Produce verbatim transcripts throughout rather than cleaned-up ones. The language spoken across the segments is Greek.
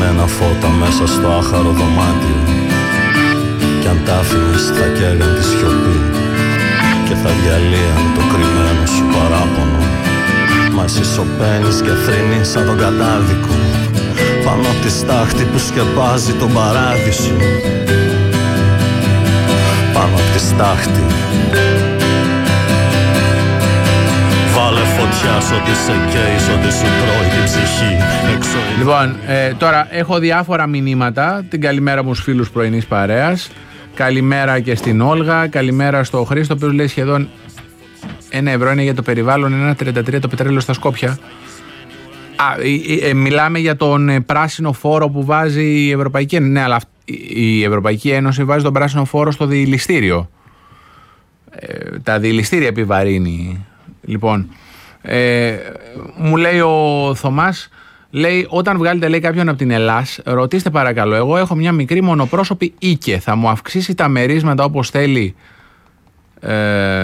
Κρυμμένα φώτα μέσα στο άχαρο δωμάτιο, κι αν τα άφηνες θα καίγαν τη σιωπή και θα διαλύαν το κρυμμένο σου παράπονο. Μα εσύ σωπαίνεις και θρύνεις σαν τον κατάδικο πάνω απ' τη στάχτη που σκεπάζει τον παράδεισο. Πάνω απ' τη στάχτη. Βάλε φωτιά σ' ό,τι σε καίει, σ' ό,τι σου τρώει την ψυχή. Εξω... Λοιπόν, ε, τώρα έχω διάφορα μηνύματα. Την καλημέρα μου στους φίλους πρωινής παρέας. Καλημέρα και στην Όλγα. Καλημέρα στο Χρήστο, ο οποίος λέει σχεδόν ένα ευρώ είναι για το περιβάλλον, ένα τριάντα τρία το πετρέλαιο στα Σκόπια. Α, ε, ε, μιλάμε για τον ε, πράσινο φόρο που βάζει η Ευρωπαϊκή Ένωση. Ναι, αλλά η Ευρωπαϊκή Ένωση βάζει τον πράσινο φόρο στο διηλιστήριο. Ε, τα διηλιστήρια επιβαρύνει. Λοιπόν, ε, μου λέει ο Θωμάς, λέει, όταν βγάλετε λέει κάποιον από την Ελλάς, ρωτήστε παρακαλώ, εγώ έχω μια μικρή μονοπρόσωπη οίκε, θα μου αυξήσει τα μερίσματα όπως θέλει, ε,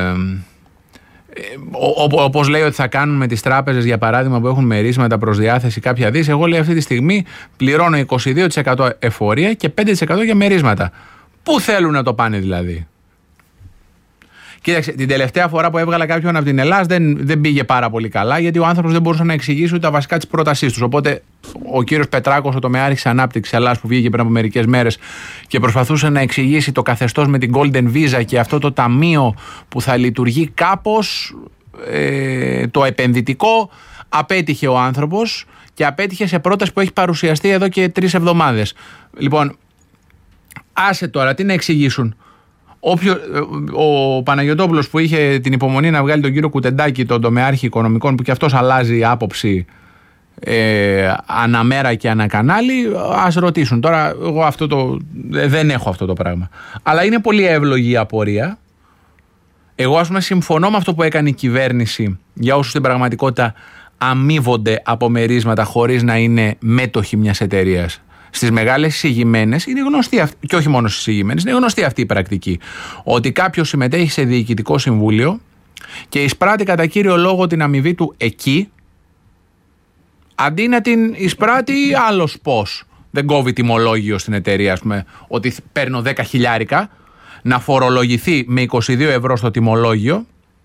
όπως λέει ότι θα κάνουν με τις τράπεζες για παράδειγμα που έχουν μερίσματα προς διάθεση κάποια δις. Εγώ λέει αυτή τη στιγμή πληρώνω είκοσι δύο τοις εκατό εφορία και πέντε τοις εκατό για μερίσματα. Πού θέλουν να το πάνε δηλαδή? Κοίταξε, την τελευταία φορά που έβγαλα κάποιον από την Ελλάδα δεν, δεν πήγε πάρα πολύ καλά, γιατί ο άνθρωπος δεν μπορούσε να εξηγήσει ούτε τα βασικά της πρότασής τους. Οπότε ο κύριος Πετράκος, ο τομεάρχης ανάπτυξης Ελλάδας που βγήκε πριν από μερικές μέρες και προσπαθούσε να εξηγήσει το καθεστώς με την Golden Visa και αυτό το ταμείο που θα λειτουργεί κάπως ε, το επενδυτικό, απέτυχε ο άνθρωπος και απέτυχε σε πρόταση που έχει παρουσιαστεί εδώ και τρεις εβδομάδες. Λοιπόν, άσε τώρα, τι να εξηγήσουν. Όποιο, ο Παναγιωτόπουλος που είχε την υπομονή να βγάλει τον κύριο Κουτεντάκη, τον τομεάρχη οικονομικών, που και αυτός αλλάζει άποψη ε, αναμέρα και ανακανάλι, ας ρωτήσουν. Τώρα εγώ αυτό το, δεν έχω αυτό το πράγμα. Αλλά είναι πολύ εύλογη η απορία. Εγώ ας πούμε συμφωνώ με αυτό που έκανε η κυβέρνηση για όσους στην πραγματικότητα αμείβονται από μερίσματα χωρίς να είναι μέτοχοι μιας εταιρείας. Στις μεγάλες εισηγημένες είναι γνωστή αυτή, και όχι μόνο στις εισηγημένες, είναι γνωστή αυτή η πρακτική. Ότι κάποιος συμμετέχει σε διοικητικό συμβούλιο και εισπράττει κατά κύριο λόγο την αμοιβή του εκεί, αντί να την εισπράττει άλλος πώς. Δεν κόβει τιμολόγιο στην εταιρεία, ας πούμε, ότι παίρνω δέκα χιλιάρικα, να φορολογηθεί με είκοσι δύο ευρώ στο τιμολόγιο,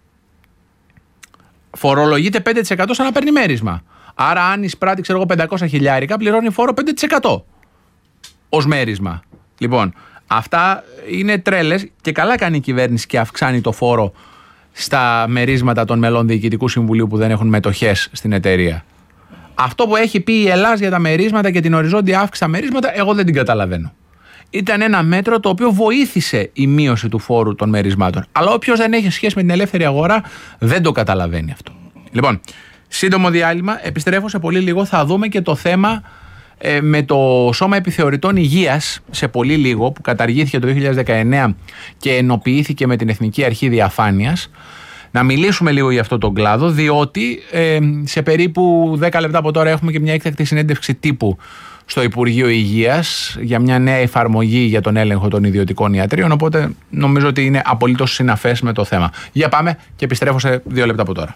φορολογείται πέντε τοις εκατό σαν να παίρνει μέρισμα. Άρα, αν εισπράττει, ξέρω εγώ, πεντακόσια χιλιάρικα, πληρώνει φόρο πέντε τοις εκατό ως μέρισμα. Λοιπόν, αυτά είναι τρέλες και καλά κάνει η κυβέρνηση και αυξάνει το φόρο στα μερίσματα των μελών διοικητικού συμβουλίου που δεν έχουν μετοχές στην εταιρεία. Αυτό που έχει πει η Ελλάδα για τα μερίσματα και την οριζόντια αύξηση στα μερίσματα, εγώ δεν την καταλαβαίνω. Ήταν ένα μέτρο το οποίο βοήθησε η μείωση του φόρου των μερισμάτων. Αλλά όποιος δεν έχει σχέση με την ελεύθερη αγορά δεν το καταλαβαίνει αυτό. Λοιπόν, σύντομο διάλειμμα, επιστρέφω σε πολύ λίγο, θα δούμε και το θέμα ε, με το Σώμα Επιθεωρητών Υγείας σε πολύ λίγο, που καταργήθηκε το δύο χιλιάδες δεκαεννέα και ενοποιήθηκε με την Εθνική Αρχή Διαφάνειας. Να μιλήσουμε λίγο για αυτό τον κλάδο, διότι ε, σε περίπου δέκα λεπτά από τώρα έχουμε και μια έκτακτη συνέντευξη τύπου στο Υπουργείο Υγείας για μια νέα εφαρμογή για τον έλεγχο των ιδιωτικών ιατρίων, οπότε νομίζω ότι είναι απολύτως συναφές με το θέμα. Για πάμε και επιστρέφω σε δύο λεπτά από τώρα.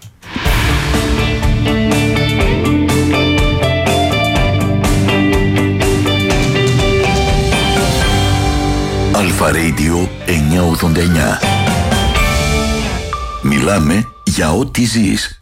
Αλφα Radio εννιακόσια ογδόντα εννιά. Μιλάμε για ό,τι ζεις.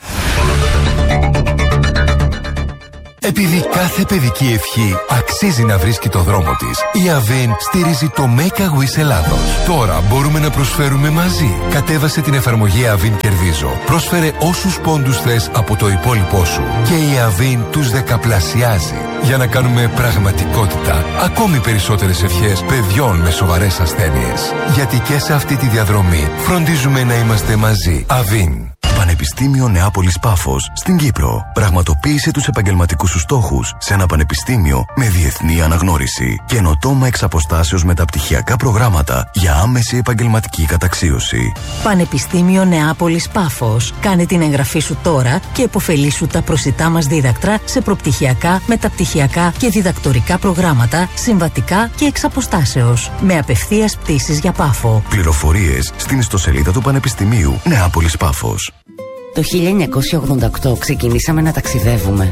Επειδή κάθε παιδική ευχή αξίζει να βρίσκει το δρόμο της, η Αβίν στηρίζει το Make a Wish Ελλάδος. Τώρα μπορούμε να προσφέρουμε μαζί. Κατέβασε την εφαρμογή Αβίν Κερδίζω. Πρόσφερε όσους πόντους θες από το υπόλοιπό σου και η Αβίν τους δεκαπλασιάζει για να κάνουμε πραγματικότητα ακόμη περισσότερες ευχές παιδιών με σοβαρές ασθένειες. Γιατί και σε αυτή τη διαδρομή φροντίζουμε να είμαστε μαζί. Αβίν. Πανεπιστήμιο Νεάπολης Πάφος στην Κύπρο. Πραγματοποίησε τους επαγγελματικούς σου στόχους σε ένα πανεπιστήμιο με διεθνή αναγνώριση. Καινοτόμα εξ αποστάσεως μεταπτυχιακά προγράμματα για άμεση επαγγελματική καταξίωση. Πανεπιστήμιο Νεάπολης Πάφος. Κάνε την εγγραφή σου τώρα και επωφελήσου τα προσιτά μας δίδακτρα σε προπτυχιακά, μεταπτυχιακά και διδακτορικά προγράμματα, συμβατικά και εξ αποστάσεως. Με απευθείας πτήσεις για Πάφο. Πληροφορίες στην ιστοσελίδα του Πανεπιστημίου Νεάπολης Πάφος. Το χίλια εννιακόσια ογδόντα οκτώ ξεκινήσαμε να ταξιδεύουμε.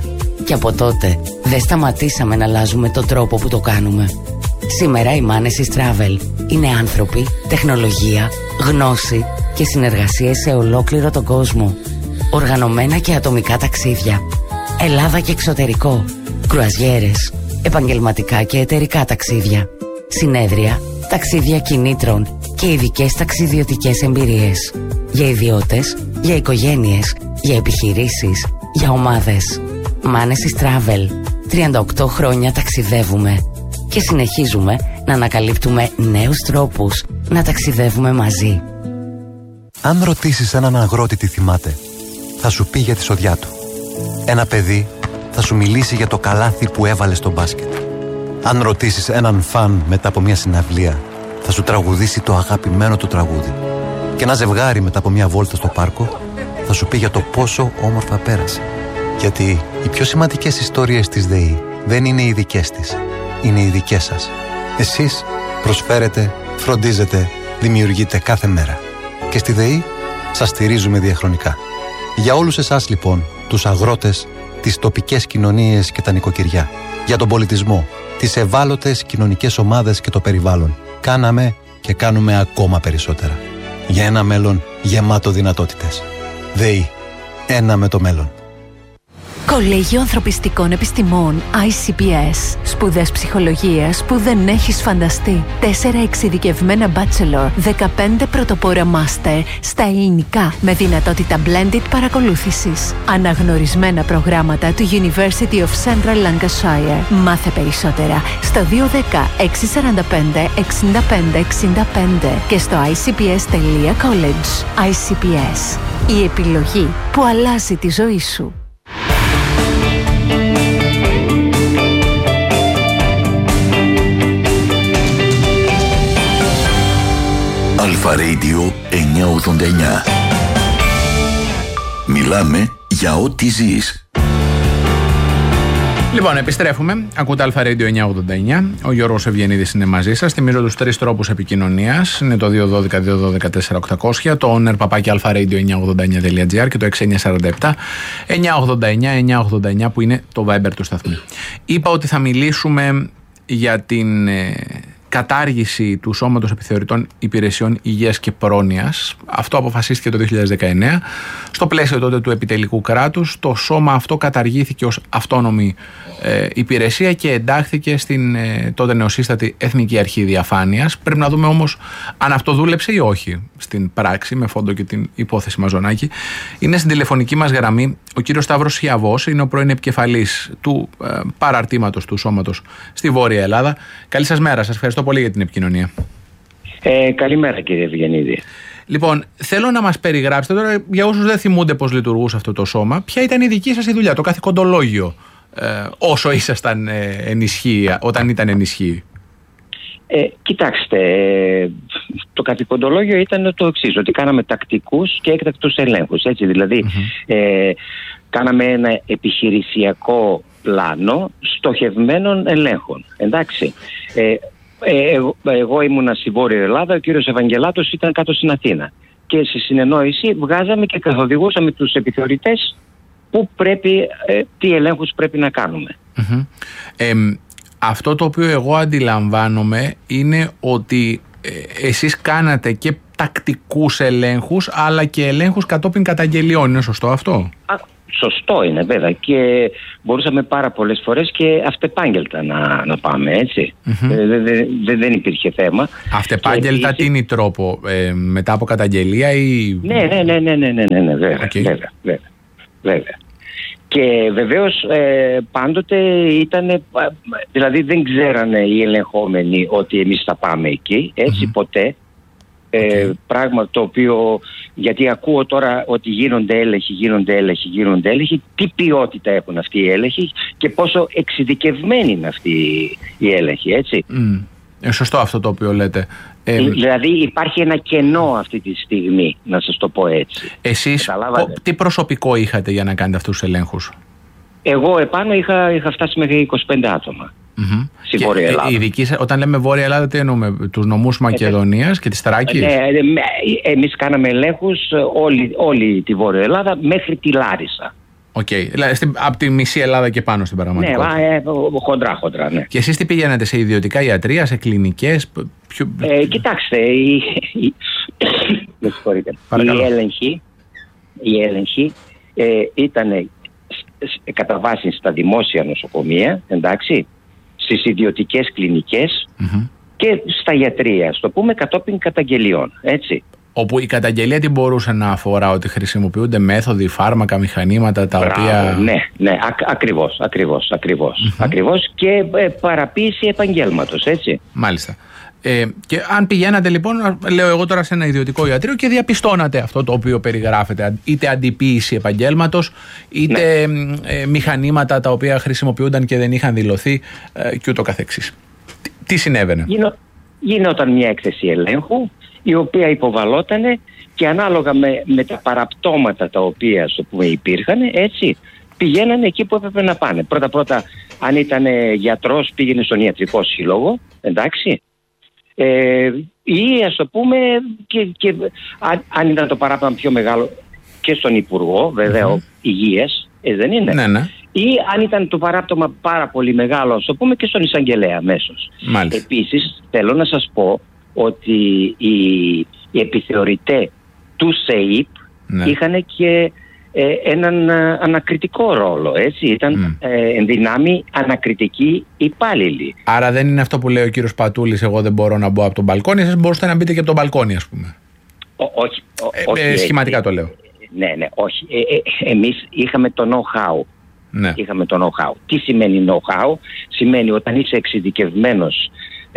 Και από τότε δεν σταματήσαμε να αλλάζουμε τον τρόπο που το κάνουμε. Σήμερα οι Manesis Travel είναι άνθρωποι, τεχνολογία, γνώση και συνεργασίες σε ολόκληρο τον κόσμο. Οργανωμένα και ατομικά ταξίδια, Ελλάδα και εξωτερικό, κρουαζιέρες, επαγγελματικά και εταιρικά ταξίδια, συνέδρια, ταξίδια κινήτρων και ειδικές ταξιδιωτικές εμπειρίες. Για ιδιώτες, για οικογένειες, για επιχειρήσεις, για ομάδες. Manesis Travel. τριάντα οκτώ χρόνια ταξιδεύουμε και συνεχίζουμε να ανακαλύπτουμε νέους τρόπους να ταξιδεύουμε μαζί. Αν ρωτήσεις έναν αγρότη τι θυμάται, θα σου πει για τη σοδιά του. Ένα παιδί θα σου μιλήσει για το καλάθι που έβαλε στο μπάσκετ. Αν ρωτήσεις έναν φαν μετά από μια συναυλία, θα σου τραγουδήσει το αγαπημένο του τραγούδι. Και ένα ζευγάρι μετά από μια βόλτα στο πάρκο θα σου πει για το πόσο όμορφα πέρασε. Γιατί οι πιο σημαντικές ιστορίες της ΔΕΗ δεν είναι οι δικές της, είναι οι δικές σας. Εσείς προσφέρετε, φροντίζετε, δημιουργείτε κάθε μέρα. Και στη ΔΕΗ σας στηρίζουμε διαχρονικά. Για όλους εσάς λοιπόν, τους αγρότες, τις τοπικές κοινωνίες και τα νοικοκυριά, για τον πολιτισμό, τις ευάλωτες κοινωνικές ομάδες και το περιβάλλον, κάναμε και κάνουμε ακόμα περισσότερα. Για ένα μέλλον γεμάτο δυνατότητες. ΔΕΗ. Ένα με το μέλλον. Κολέγιο Ανθρωπιστικών Επιστημών άι σι πι ες. Σπουδές ψυχολογίας που δεν έχεις φανταστεί. Τέσσερα εξειδικευμένα bachelor, δεκαπέντε πρωτοπόρα master στα ελληνικά με δυνατότητα blended παρακολούθησης. Αναγνωρισμένα προγράμματα του University of Central Lancashire. Μάθε περισσότερα στο δύο ένα μηδέν έξι τέσσερα πέντε έξι πέντε έξι πέντε και στο άι σι πι ες τελεία college. άι σι πι ες. Η επιλογή που αλλάζει τη ζωή σου. Αλφα Radio εννιακόσια ογδόντα εννιά. Μιλάμε για ό,τι ζεις. Λοιπόν, επιστρέφουμε. Ακούτε Αλφα Radio εννιακόσια ογδόντα εννιά. Ο Γιώργος Ευγενίδης είναι μαζί σας. Θυμίζω τους τρεις τρόπους επικοινωνίας. Είναι το δύο ένα δύο δύο ένα δύο τέσσερα οκτακόσια, το owner παπάκι αλφαradio εννιακόσια ογδόντα εννιά τελεία τζι άρ και το έξι εννιά τέσσερα επτά εννιακόσια ογδόντα εννιά εννιακόσια ογδόντα εννιά που είναι το Viber του σταθμού. Είπα ότι θα μιλήσουμε για την ε, κατάργηση του Σώματος Επιθεωρητών Υπηρεσιών Υγείας και Πρόνοιας. Αυτό αποφασίστηκε το δύο χιλιάδες δεκαεννέα. Στο πλαίσιο τότε του επιτελικού κράτους, το σώμα αυτό καταργήθηκε ως αυτόνομη ε, υπηρεσία και εντάχθηκε στην ε, τότε νεοσύστατη Εθνική Αρχή Διαφάνειας. Πρέπει να δούμε όμως αν αυτό δούλεψε ή όχι στην πράξη, με φόντο και την υπόθεση Μαζονάκη. Είναι στην τηλεφωνική μας γραμμή ο κύριος Σταύρος Σιαβός, είναι ο πρώην επικεφαλής του ε, παραρτήματος του σώματος στη Βόρεια Ελλάδα. Καλή σας μέρα, σας ευχαριστώ πολύ για την επικοινωνία. Ε, καλημέρα κύριε Ευγενίδη. Λοιπόν, θέλω να μας περιγράψετε τώρα, για όσους δεν θυμούνται πώς λειτουργούσε αυτό το σώμα, ποια ήταν η δική σας η δουλειά, το καθηκοντολόγιο, ε, όσο ήσασταν ε, ενισχύει, όταν ήταν ενισχύει. Ε, κοιτάξτε, ε, το καθηκοντολόγιο ήταν το εξής, ότι κάναμε τακτικούς και έκτακτους ελέγχους, έτσι, δηλαδή mm-hmm. ε, κάναμε ένα επιχειρησιακό πλάνο στοχευμένων ελέγχων, εντάξει. Ε, ε, εγώ, εγώ ήμουνα στη Βόρεια Ελλάδα, ο κύριος Ευαγγελάτος ήταν κάτω στην Αθήνα και σε συνεννόηση βγάζαμε και καθοδηγούσαμε τους επιθεωρητές που πρέπει, ε, τι ελέγχους πρέπει να κάνουμε. Mm-hmm. Ε, αυτό το οποίο εγώ αντιλαμβάνομαι είναι ότι ε, εσείς κάνατε και τακτικούς ελέγχους αλλά και ελέγχους κατόπιν καταγγελιών, είναι σωστό αυτό? Α, σωστό είναι βέβαια και μπορούσαμε πάρα πολλές φορές και αυτεπάγγελτα να, να πάμε, έτσι. Mm-hmm. Ε, δε, δε, δε, δεν υπήρχε θέμα. Αυτεπάγγελτα τι είναι η τρόπο, ε, μετά από καταγγελία ή... Ναι, ναι, ναι, ναι, ναι, ναι, ναι, ναι βέβαια, okay. βέβαια, βέβαια, βέβαια. Και βεβαίως ε, πάντοτε ήταν, δηλαδή δεν ξέρανε οι ελεγχόμενοι ότι εμείς θα πάμε εκεί, έτσι mm-hmm. ποτέ. Ε, okay. Πράγμα το οποίο, γιατί ακούω τώρα ότι γίνονται έλεγχοι, γίνονται έλεγχοι, γίνονται έλεγχοι, τι ποιότητα έχουν αυτοί οι έλεγχοι και πόσο εξειδικευμένοι είναι αυτοί οι έλεγχοι, έτσι. Mm. Ε, σωστό αυτό το οποίο λέτε. Ε, δηλαδή υπάρχει ένα κενό αυτή τη στιγμή, να σας το πω έτσι. Εσείς πο, τι προσωπικό είχατε για να κάνετε αυτούς τους ελέγχους? Εγώ επάνω είχα, είχα φτάσει μέχρι είκοσι πέντε άτομα. Mm-hmm. Στη Βόρεια Ελλάδα. Η δική, όταν λέμε Βόρεια Ελλάδα, τι εννοούμε? Τους νομούς Μακεδονίας ε, και της Θράκης? Ναι, εμείς κάναμε ελέγχους όλη, όλη τη Βόρεια Ελλάδα μέχρι τη Λάρισα. Οκ. Okay. Δηλαδή από τη μισή Ελλάδα και πάνω στην πραγματικότητα. Ναι, ε, χοντρά, χοντρά, ναι. Και εσείς τι πηγαίνετε, σε ιδιωτικά ιατρεία, σε κλινικές? Ποιο... Ε, κοιτάξτε, η, η, με συγχωρείτε. η έλεγχη, η έλεγχη ε, ήταν κατά βάση στα δημόσια νοσοκομεία, εντάξει, στις ιδιωτικές κλινικές mm-hmm. και στα ιατρεία, στο πούμε κατόπιν καταγγελιών, έτσι. Όπου η καταγγελία τι μπορούσε να αφορά, ότι χρησιμοποιούνται μέθοδοι, φάρμακα, μηχανήματα τα Μπράβο, οποία... Ναι, ναι, α, ακριβώς, ακριβώς, ακριβώς, mm-hmm. ακριβώς και ε, παραποίηση επαγγέλματος, έτσι. Μάλιστα. Ε, και αν πηγαίνατε λοιπόν, λέω εγώ τώρα, σε ένα ιδιωτικό ιατρείο και διαπιστώνατε αυτό το οποίο περιγράφεται, είτε αντιποίηση επαγγέλματος, είτε ναι. ε, μηχανήματα τα οποία χρησιμοποιούνταν και δεν είχαν δηλωθεί ε, και ούτω καθεξής. Τι, τι συνέβαινε? Γίνο, γινόταν μια έκθεση ελέγχου, η οποία υποβαλότανε και ανάλογα με, με τα παραπτώματα τα οποία στο πούμε υπήρχαν, έτσι, πηγαίνανε εκεί που έπρεπε να πάνε. Πρώτα-πρώτα, αν ήταν γιατρός, πήγαινε στον ιατρικό σύλλογο, εντάξει. Ε, ή ας το πούμε και, και αν, αν ήταν το παράπτωμα πιο μεγάλο, και στον Υπουργό βέβαια mm-hmm. Υγείας, ε, δεν είναι, ναι, ναι. Ή αν ήταν το παράπτωμα πάρα πολύ μεγάλο, ας το πούμε, και στον Εισαγγελέα αμέσως. Επίσης θέλω να σας πω ότι οι, οι επιθεωρητές του ΣΕΙΠ ναι. είχαν και ε, έναν α, ανακριτικό ρόλο, έτσι, ήταν mm. ε, εν δυνάμει ανακριτικοί υπάλληλοι. Άρα δεν είναι αυτό που λέει ο κύριος Πατούλης, εγώ δεν μπορώ να μπω από τον μπαλκόνι, εσείς μπορούσατε να μπείτε και από τον μπαλκόνι, ας πούμε? Ο, όχι, ο, ε, όχι. Ε, σχηματικά ε, το λέω. Ναι, ναι, όχι. Ε, ε, εμείς είχαμε το know-how. Ναι. Είχαμε το know-how. Τι σημαίνει know-how? Σημαίνει όταν είσαι εξειδικευμένος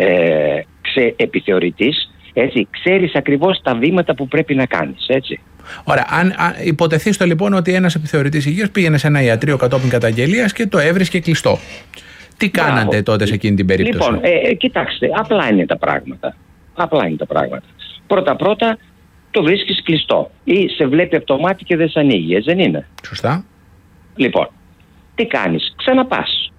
ε, ξε, επιθεωρητής, έτσι, ξέρεις ακριβώς τα βήματα που πρέπει να κάνεις, έτσι. Ωραία, αν, αν υποτεθεί στο λοιπόν ότι ένας επιθεωρητής υγείας πήγαινε σε ένα ιατρείο κατόπιν καταγγελίας και το έβρισκε κλειστό. Τι κάνατε Μπράβο. τότε σε εκείνη την περίπτωση? Λοιπόν, ε, κοιτάξτε, απλά είναι τα πράγματα. Απλά είναι τα πράγματα. Πρώτα-πρώτα το βρίσκεις κλειστό ή σε βλέπει από το μάτι και δεν σε ανοίγει, έτσι δεν είναι? Σωστά. Λοιπόν, τι κάνεις? Ξαναπάς.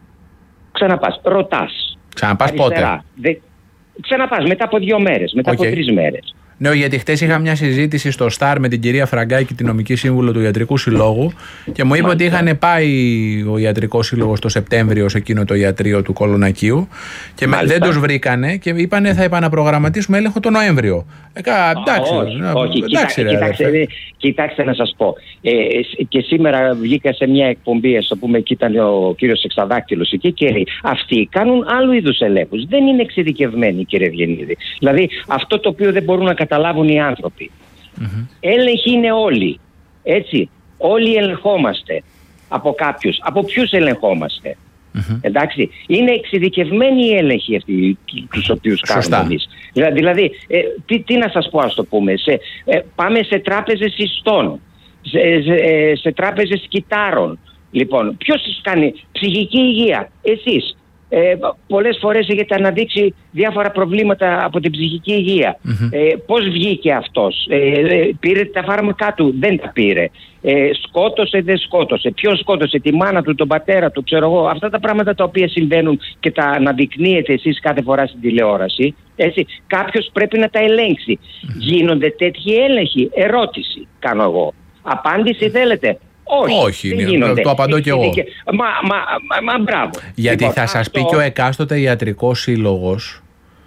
Ξαναπάς. Ρωτάς. Ξαναπάς πότε? Δε... Ξαναπάς μετά από δύο μέρες, μετά okay. από τρεις μέρες. Ναι, γιατί χτες είχα μια συζήτηση στο Σταρ με την κυρία Φραγκάκη, την νομική σύμβουλο του Ιατρικού Συλλόγου, και μου είπε Μάλιστα. ότι είχαν πάει ο Ιατρικός Σύλλογος το Σεπτέμβριο σε εκείνο το ιατρείο του Κολονακίου και Μάλιστα. δεν τους βρήκανε και είπανε θα επαναπρογραμματίσουμε έλεγχο το Νοέμβριο. Ε, εντάξει, όχι, να, όχι. εντάξει, Κοιτά, ρε, κοιτάξτε, ρε, κοιτάξτε να σας πω. Ε, και σήμερα βγήκα σε μια εκπομπή, ας το πούμε, και ήταν ο κύριος Εξαδάκτυλος εκεί και λέει, αυτοί κάνουν άλλου είδους ελέγχους. Δεν είναι εξειδικευμένοι, κύριε Ευγενίδη. Δηλαδή αυτό το οποίο δεν μπορούν να καταλάβουν οι άνθρωποι. Mm-hmm. Έλεγχοι είναι όλοι. Έτσι. Όλοι ελεγχόμαστε από κάποιους. Από ποιους ελεγχόμαστε? Mm-hmm. Εντάξει. Είναι εξειδικευμένοι οι έλεγχοι αυτοί τους οποίους κάνουμε εμείς. Δηλαδή, ε, τι, τι να σας πω, ας το πούμε. Σε, ε, πάμε σε τράπεζες ιστών, σε, σε, σε τράπεζες κυτάρων. Λοιπόν, ποιος σας κάνει? Ψυχική υγεία. Εσείς. Ε, πολλές φορές έχετε αναδείξει διάφορα προβλήματα από την ψυχική υγεία. Mm-hmm. Ε, πώς βγήκε αυτός? Ε, πήρε τα φάρμακά του? Δεν τα πήρε. Ε, σκότωσε? Δεν σκότωσε. Ποιος σκότωσε? Τη μάνα του, τον πατέρα του, ξέρω εγώ. Αυτά τα πράγματα τα οποία συμβαίνουν και τα αναδεικνύετε εσείς κάθε φορά στην τηλεόραση. Έτσι, κάποιος πρέπει να τα ελέγξει. Mm-hmm. Γίνονται τέτοιοι έλεγχοι? Ερώτηση κάνω εγώ. Απάντηση θέλετε? Όχι, Όχι δεν το απαντώ κι εγώ. Μα, μα, μα, μα μπράβο. Γιατί λοιπόν, θα σας αυτό... πει και ο εκάστοτε ιατρικός σύλλογος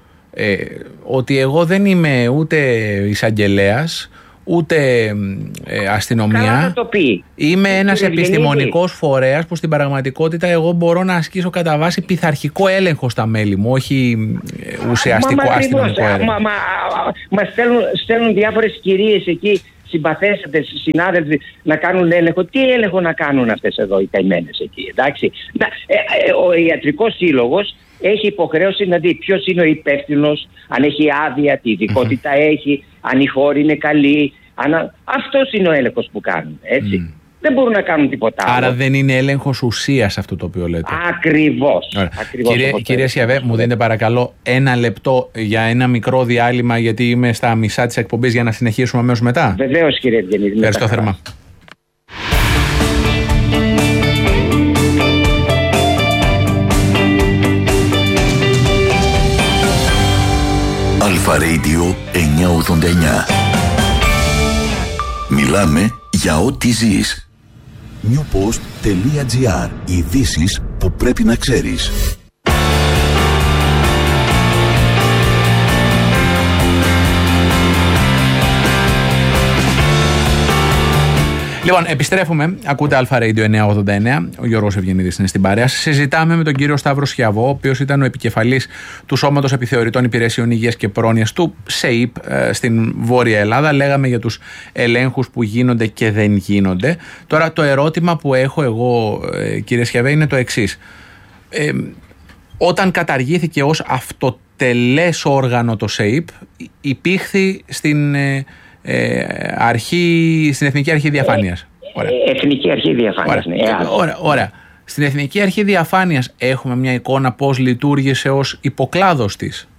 ε, ότι εγώ δεν είμαι ούτε εισαγγελέας, ούτε ε, αστυνομία. Καλά θα το πει. Είμαι ένας επιστημονικός φορέας που στην πραγματικότητα εγώ μπορώ να ασκήσω κατά βάση πειθαρχικό έλεγχο στα μέλη μου, όχι ουσιαστικό μα, μα, αστυνομικό έλεγχο. Μα, μα, μα στέλνουν, στέλνουν διάφορες κυρίες εκεί, συμπαθέστατες συνάδελφοι, να κάνουν έλεγχο. Τι έλεγχο να κάνουν αυτές εδώ οι καημένες εκεί? Εντάξει. Να, ε, ε, ο ιατρικός σύλλογος έχει υποχρέωση να δει ποιος είναι ο υπεύθυνος, αν έχει άδεια, τι ειδικότητα mm-hmm. έχει, αν η χώρη είναι καλή. Αν... Αυτός είναι ο έλεγχος που κάνουν. Έτσι. Mm. Δεν μπορούν να κάνουν τίποτα άλλο. Άρα δεν είναι έλεγχος ουσίας αυτό το οποίο λέτε? Ακριβώς. Ακριβώς. Κύριε, κύριε Σιαβέ, μου δίνετε παρακαλώ ένα λεπτό για ένα μικρό διάλειμμα, γιατί είμαι στα μισά της εκπομπής, για να συνεχίσουμε αμέσως μετά. Βεβαίως, κύριε Ευγενίδη. Ευχαριστώ θερμά. Αλφα Radio εννιακόσια ογδόντα εννιά. Μιλάμε για ό,τι ζεις. newpost.gr. Ειδήσεις που πρέπει να ξέρεις. Λοιπόν, επιστρέφουμε. Ακούτε Αλφα Radio εννιακόσια ογδόντα εννέα. Ο Γιώργος Ευγενίδης είναι στην παρέα. Συζητάμε με τον κύριο Σταύρο Σιαβό, ο οποίος ήταν ο επικεφαλής του Σώματος Επιθεωρητών Υπηρεσιών Υγείας και Πρόνοιας του ΣΕΙΠ στην Βόρεια Ελλάδα. Λέγαμε για τους ελέγχους που γίνονται και δεν γίνονται. Τώρα, το ερώτημα που έχω εγώ, κύριε Σιαβέ, είναι το εξής. Ε, όταν καταργήθηκε ως αυτοτελές όργανο το ΣΕΙΠ, υπήρχε στην. Ε, Ε, αρχή, στην Εθνική Αρχή Διαφάνειας. Ωραία. Εθνική Αρχή Διαφάνειας, ωραία. Ναι. Ωραία, ωραία. Στην Εθνική Αρχή Διαφάνειας έχουμε μια εικόνα πώς λειτουργήσε ως υποκλάδος της.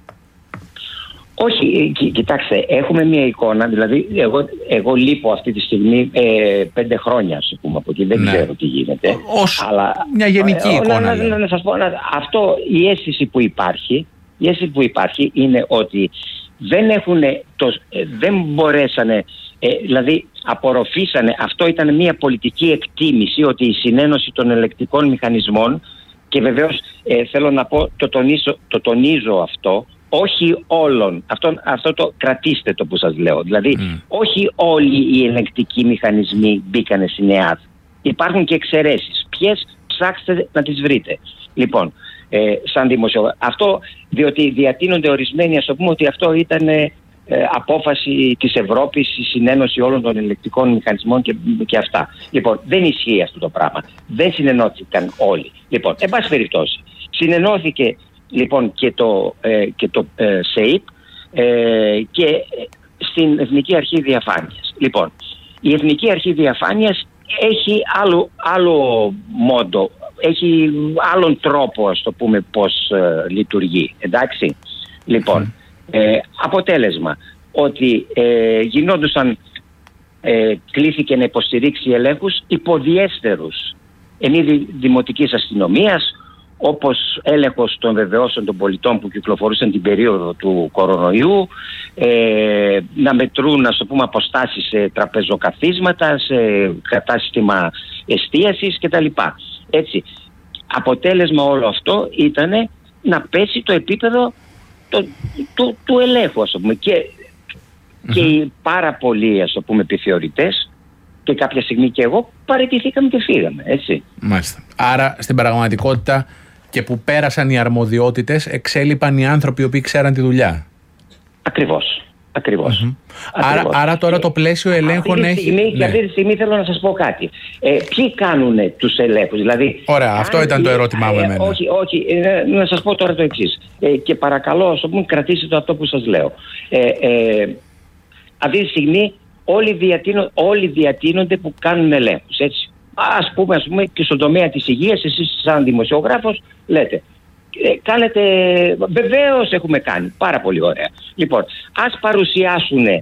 Όχι, κι, κοιτάξτε, έχουμε μια εικόνα, δηλαδή εγώ, εγώ λείπω αυτή τη στιγμή ε, πέντε χρόνια, ας πούμε, από εκεί, δεν ναι. ξέρω τι γίνεται. Ως αλλά, μια γενική ε, εικόνα. Να, να, να σας πω, να, αυτό, η αίσθηση που υπάρχει, η αίσθηση που υπάρχει είναι ότι δεν έχουν, το, δεν μπορέσανε, ε, δηλαδή απορροφήσανε, αυτό ήταν μια πολιτική εκτίμηση ότι η συνένωση των ελεκτικών μηχανισμών, και βεβαίως ε, θέλω να πω, το τονίζω, το τονίζω αυτό, όχι όλων, αυτό, αυτό το κρατήστε το που σας λέω, δηλαδή mm. όχι όλοι οι ελεκτικοί μηχανισμοί μπήκανε στην ΕΑΔ, υπάρχουν και εξαιρέσεις, ποιες ψάξτε να τις βρείτε. Λοιπόν, Ε, σαν δημοσιογράφο. Αυτό διότι διατείνονται ορισμένοι, ας το πούμε, ότι αυτό ήταν ε, απόφαση της Ευρώπης, η συνένωση όλων των ελεκτικών μηχανισμών και, και αυτά. Λοιπόν, δεν ισχύει αυτό το πράγμα. Δεν συνενώθηκαν όλοι. Λοιπόν, εν πάση περιπτώσει, συνενώθηκε λοιπόν και το, ε, και το ε, ΣΕΙΠ ε, και στην Εθνική Αρχή Διαφάνειας. Λοιπόν, η Εθνική Αρχή Διαφάνειας έχει άλλο, άλλο μόντο, έχει άλλον τρόπο, ας το πούμε, πώς ε, λειτουργεί, εντάξει. Λοιπόν, ε, αποτέλεσμα ότι ε, γινόντουσαν, ε, κλήθηκε να υποστηρίξει ελέγχους υποδιέστερους εν είδη δημοτικής αστυνομίας, όπως έλεγχος των βεβαιώσεων των πολιτών που κυκλοφορούσαν την περίοδο του κορονοϊού, ε, να μετρούν, ας το πούμε, αποστάσεις σε τραπεζοκαθίσματα, σε κατάστημα εστίασης κτλ. Έτσι, αποτέλεσμα όλο αυτό ήταν να πέσει το επίπεδο το, του, του ελέγχου, ας το πούμε, και, mm-hmm. και οι πάρα πολλοί, ας το πούμε, επιθεωρητές και κάποια στιγμή και εγώ παραιτηθήκαμε και φύγαμε, έτσι. Μάλιστα. Άρα στην πραγματικότητα και που πέρασαν οι αρμοδιότητες εξέλιπαν οι άνθρωποι οι οποίοι ξέραν τη δουλειά. Ακριβώς. Ακριβώς. Mm-hmm. Άρα, άρα τώρα το πλαίσιο ελέγχων αυτή στιγμή, έχει... Και ναι. αυτή τη στιγμή θέλω να σας πω κάτι. Ε, ποιοι κάνουν τους ελέγχους, δηλαδή... Ωραία, αυτό αν... ήταν το ερώτημά μου εμένα. Όχι, όχι, ε, να σας πω τώρα το εξής. Ε, και παρακαλώ, ας πούμε, κρατήστε το αυτό που σας λέω. Ε, ε, αυτή τη στιγμή όλοι, διατείνω, όλοι διατείνονται που κάνουν ελέγχους, έτσι. Ας πούμε, ας πούμε, και στον τομέα της υγείας, εσείς σαν δημοσιογράφος λέτε... Ε, κάνετε, βεβαίως έχουμε κάνει, πάρα πολύ ωραία. Λοιπόν, ας παρουσιάσουν ε,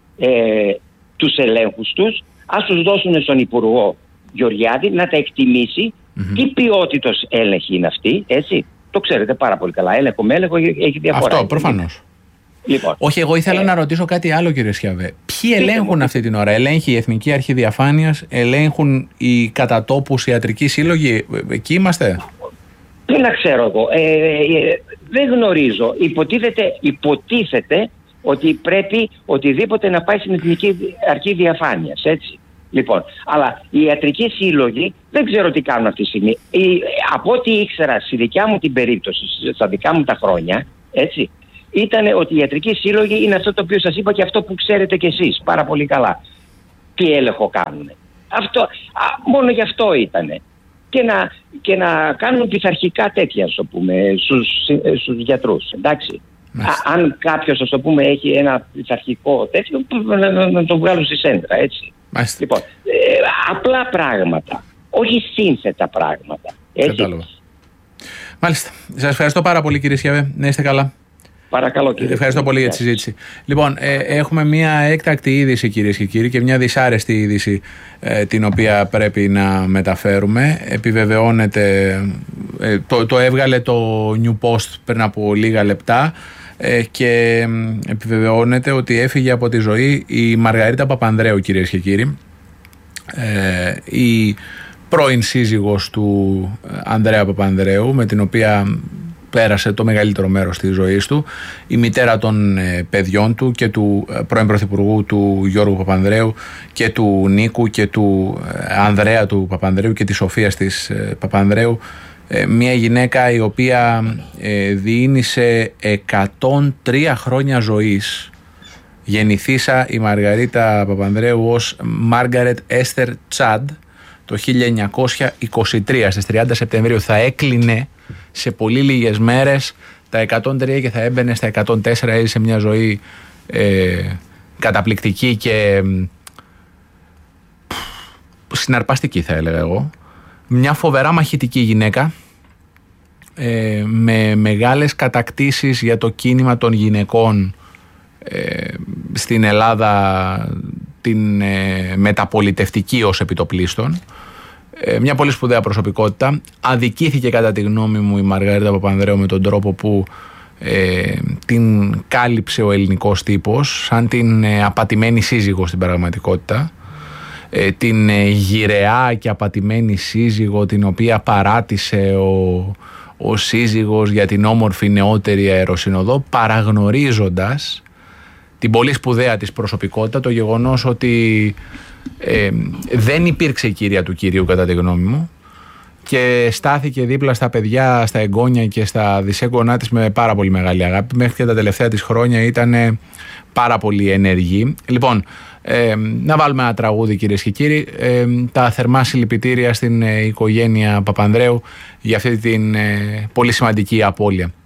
τους ελέγχους τους, ας τους δώσουν στον Υπουργό Γεωργιάδη να τα εκτιμήσει, mm-hmm. τι ποιότητος έλεγχη είναι αυτή, έτσι, το ξέρετε πάρα πολύ καλά, έλεγχο με έλεγχο έχει διαφορά. Αυτό προφανώς. Λοιπόν, όχι, εγώ ήθελα ε, να ρωτήσω κάτι άλλο, κύριε Σιαβέ. Ποιοι ελέγχουν ε, αυτή την ώρα? Ελέγχει η Εθνική Αρχή Διαφάνειας, ελέγχουν οι κατατόπους ιατρικοί σύλλογοι, εκεί είμαστε? Τι να ξέρω εγώ, ε, ε, δεν γνωρίζω. Υποτίθεται, υποτίθεται ότι πρέπει οτιδήποτε να πάει στην Εθνική Αρχή Διαφάνειας, έτσι. Λοιπόν, αλλά οι ιατρικοί σύλλογοι δεν ξέρω τι κάνουν αυτή τη στιγμή. Η, από ό,τι ήξερα στη δικιά μου την περίπτωση, στα δικά μου τα χρόνια, έτσι, ήταν ότι οι ιατρικοί σύλλογοι είναι αυτό το οποίο σας είπα και αυτό που ξέρετε κι εσείς πάρα πολύ καλά. Τι έλεγχο κάνουν. Αυτό, α, μόνο γι' αυτό ήτανε. Και να, και να κάνουν πειθαρχικά τέτοια, ας το πούμε, στους, στους γιατρούς, εντάξει. Α, αν κάποιος, ας το πούμε, έχει ένα πειθαρχικό τέτοιο, να, να, να το βγάλουν στη σέντρα, έτσι. Μάλιστα. Λοιπόν, ε, απλά πράγματα, όχι σύνθετα πράγματα, έτσι. Κατάλαβα. Μάλιστα. Σας ευχαριστώ πάρα πολύ, κύριε Σιαβέ. Να είστε καλά. Παρακαλώ, κύριε. Ευχαριστώ πολύ για τη συζήτηση. Λοιπόν, ε, έχουμε μια έκτακτη είδηση, κυρίες και κύριοι, και μια δυσάρεστη είδηση ε, την οποία πρέπει να μεταφέρουμε. Επιβεβαιώνεται, ε, το, το έβγαλε το New Post πριν από λίγα λεπτά ε, και επιβεβαιώνεται ότι έφυγε από τη ζωή η Μαργαρίτα Παπανδρέου, κυρίες και κύριοι. Ε, η πρώην σύζυγος του Ανδρέα Παπανδρέου, με την οποία πέρασε το μεγαλύτερο μέρος της ζωής του, η μητέρα των ε, παιδιών του και του ε, πρώην πρωθυπουργού του Γιώργου Παπανδρέου και του Νίκου και του ε, Ανδρέα του Παπανδρέου και της Σοφίας της ε, Παπανδρέου, ε, μια γυναίκα η οποία ε, διήνυσε εκατόν τρία χρόνια ζωής. Γεννηθήσα η Μαργαρίτα Παπανδρέου ως Μάργαρετ Έστερ Τσάντ το χίλια εννιακόσια είκοσι τρία. Στις τριάντα Σεπτεμβρίου θα έκλεινε σε πολύ λίγες μέρες τα εκατόν τρία και θα έμπαινε στα εκατόν τέσσερα. Έζησε μια ζωή ε, καταπληκτική και ε, συναρπαστική, θα έλεγα εγώ. Μια φοβερά μαχητική γυναίκα ε, με μεγάλες κατακτήσεις για το κίνημα των γυναικών ε, στην Ελλάδα, την ε, μεταπολιτευτική ως επιτοπλίστων. Ε, μια πολύ σπουδαία προσωπικότητα. Αδικήθηκε κατά τη γνώμη μου η Μαργαρίτα Παπανδρέου με τον τρόπο που ε, την κάλυψε ο ελληνικός τύπος, σαν την ε, απατημένη σύζυγο στην πραγματικότητα. Ε, την ε, γυραιά και απατημένη σύζυγο την οποία παράτησε ο, ο σύζυγος για την όμορφη νεότερη αεροσυνοδό, παραγνωρίζοντας την πολύ σπουδαία της προσωπικότητα, το γεγονός ότι ε, δεν υπήρξε η κυρία του κυρίου κατά τη γνώμη μου και στάθηκε δίπλα στα παιδιά, στα εγγόνια και στα δυσέγγονά της με πάρα πολύ μεγάλη αγάπη. Μέχρι και τα τελευταία της χρόνια ήταν πάρα πολύ ενεργή. Λοιπόν, ε, να βάλουμε ένα τραγούδι, κυρίες και κύριοι. Ε, τα θερμά συλληπιτήρια στην ε, οικογένεια Παπανδρέου για αυτή την ε, πολύ σημαντική απώλεια.